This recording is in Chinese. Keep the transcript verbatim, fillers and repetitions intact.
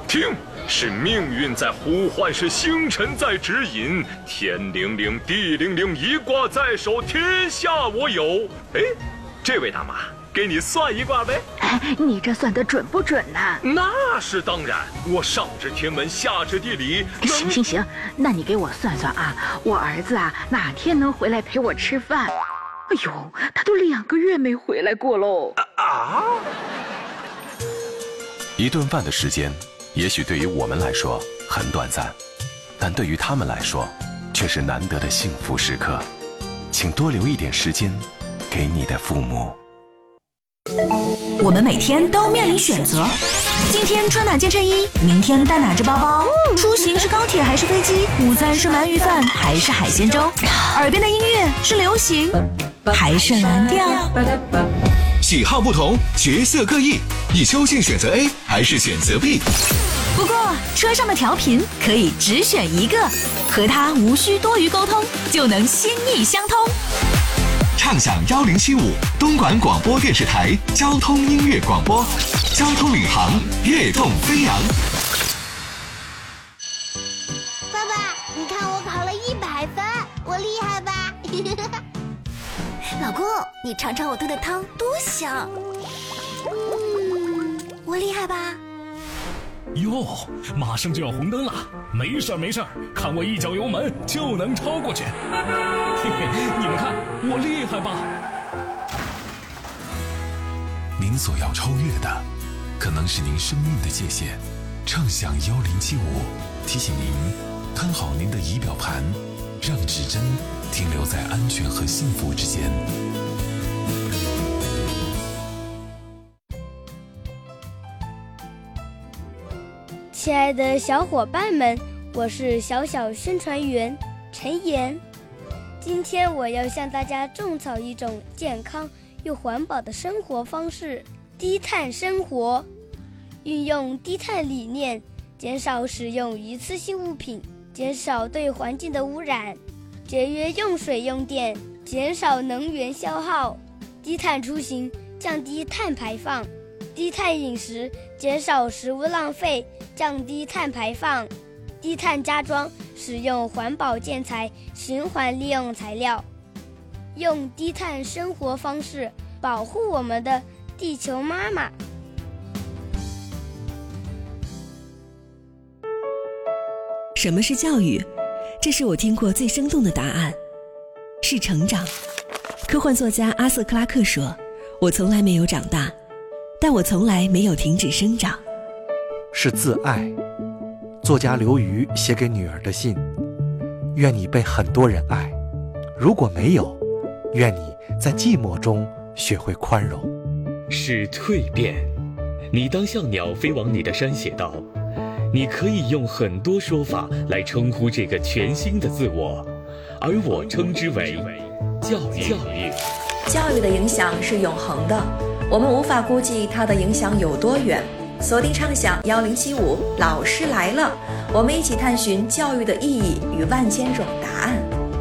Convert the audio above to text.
听，是命运在呼唤，是星辰在指引。天灵灵，地灵灵，一卦在手，天下我有。哎，这位大妈，给你算一卦呗。 哎，你这算得准不准呢？ 那是当然，我上知天文，下知地理。 行行行，那你给我算算啊，我儿子啊哪天能回来陪我吃饭？哎呦，他都两个月没回来过喽。 啊！ 一顿饭的时间，也许对于我们来说很短暂，但对于他们来说，却是难得的幸福时刻。请多留一点时间给你的父母。 我们每天都面临选择，今天穿哪件衬衣，明天带哪只包包，出行是高铁还是飞机，午餐是鳗鱼饭还是海鲜粥，耳边的音乐是流行还是蓝调。 喜好不同，角色各异，你究竟选择 A 还是选择 B？ 不过车上的调频可以只选一个，和它无需多余沟通，就能心意相通。 畅享一零七五东莞广播电视台交通音乐广播，交通领航，跃动飞扬。 爸爸，你看我考了一百分，我厉害吧？ 老公，你尝尝我炖的汤，多香！嗯，我厉害吧？ 哟，马上就要红灯了，没事没事，看我一脚油门就能超过去。嘿嘿，你们看我厉害吧？ 您所要超越的，可能是您生命的界限。畅享一零七五提醒您，看好您的仪表盘，让指针停留在安全和幸福之间。 亲爱的小伙伴们，我是小小宣传员陈岩。今天我要向大家种草一种健康又环保的生活方式——低碳生活。运用低碳理念，减少使用一次性物品，减少对环境的污染，节约用水用电，减少能源消耗。低碳出行，降低碳排放；低碳饮食，减少食物浪费，降低碳排放；低碳家装，使用环保建材，循环利用材料。用低碳生活方式保护我们的地球妈妈。 什么是教育？这是我听过最生动的答案，是成长。科幻作家阿瑟·克拉克说，我从来没有长大，但我从来没有停止生长。 是自爱。作家刘瑜写给女儿的信，愿你被很多人爱，如果没有，愿你在寂寞中学会宽容。 是蜕变。你当像鸟飞往你的山写道，你可以用很多说法来称呼这个全新的自我，而我称之为教育。教育教育的影响是永恒的，我们无法估计它的影响有多远。锁定畅享一零七五，老师来了，我们一起探寻教育的意义与万千种答案。